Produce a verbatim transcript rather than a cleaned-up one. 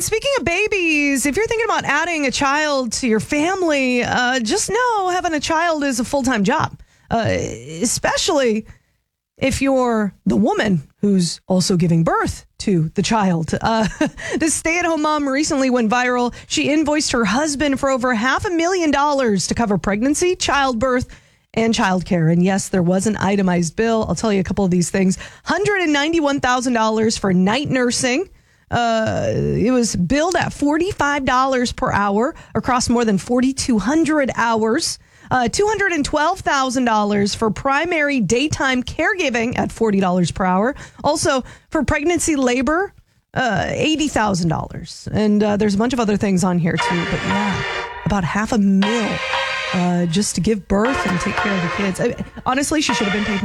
And speaking of babies, if you're thinking about adding a child to your family, uh, just know having a child is a full-time job, uh, especially if you're the woman who's also giving birth to the child. Uh, this stay-at-home mom recently went viral. She invoiced her husband for over half a million dollars to cover pregnancy, childbirth, and childcare. And yes, there was an itemized bill. I'll tell you a couple of these things. one hundred ninety-one thousand dollars for night nursing. Uh, it was billed at forty-five dollars per hour across more than forty-two hundred hours. Uh, two hundred twelve thousand dollars for primary daytime caregiving at forty dollars per hour. Also, for pregnancy labor, uh, eighty thousand dollars. And uh, there's a bunch of other things on here, too. But yeah, about half a mil uh, just to give birth and take care of the kids. I, honestly, she should have been paid